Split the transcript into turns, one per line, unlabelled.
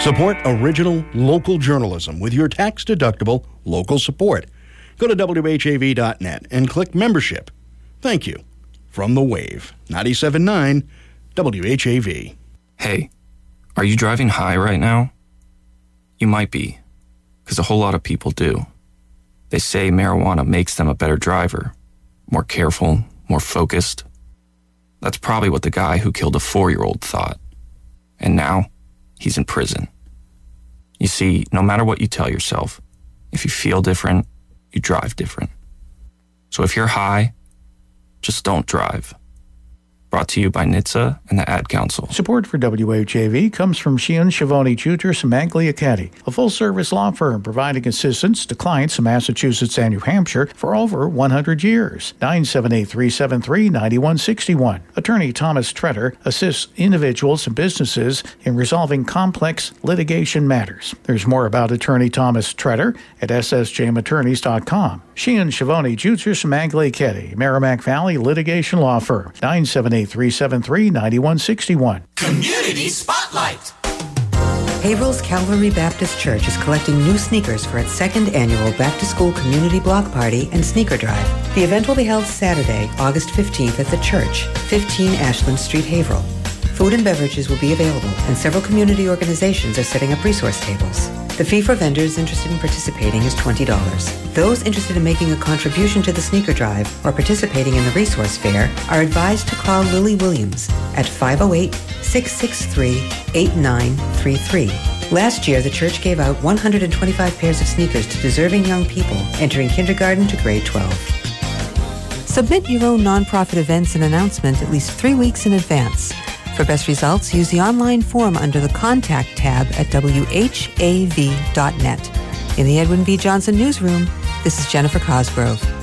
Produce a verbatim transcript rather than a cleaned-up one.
Support original local journalism with your tax-deductible local support. Go to W H A V dot net and click membership. Thank you. From The Wave, ninety-seven point nine W H A V.
Hey, are you driving high right now? You might be, because a whole lot of people do. They say marijuana makes them a better driver, more careful, more focused. That's probably what the guy who killed a four-year-old thought. And now, he's in prison. You see, no matter what you tell yourself, if you feel different, you drive different. So if you're high, just don't drive. Brought to you by N H T S A and the Ad Council.
Support for W H A V comes from Sheehan, Schiavone, Juters, and Maglia Caddy, a full-service law firm providing assistance to clients in Massachusetts and New Hampshire for over one hundred years. nine seven eight, three seven three, nine one six one. Attorney Thomas Tretter assists individuals and businesses in resolving complex litigation matters. There's more about Attorney Thomas Tretter at s s j m attorneys dot com. Sheehan, Schiavone, Juters, and Maglia Caddy, Merrimack Valley Litigation Law Firm, nine seven eight, three seven three, nine one six one.
Community Spotlight.
Haverhill's Calvary Baptist Church is collecting new sneakers for its second annual Back to School Community Block Party and Sneaker Drive. The event will be held Saturday, August fifteenth at the church, fifteen Ashland Street, Haverhill. Food and beverages will be available, and several community organizations are setting up resource tables. The fee for vendors interested in participating is twenty dollars. Those interested in making a contribution to the sneaker drive or participating in the resource fair are advised to call Lily Williams at five oh eight, six six three, eight nine three three. Last year, the church gave out one hundred twenty-five pairs of sneakers to deserving young people entering kindergarten to grade twelve. Submit your own nonprofit events and announcement at least three weeks in advance. For best results, use the online form under the Contact tab at W H A V dot net. In the Edwin V. Johnson Newsroom, this is Jennifer Cosgrove.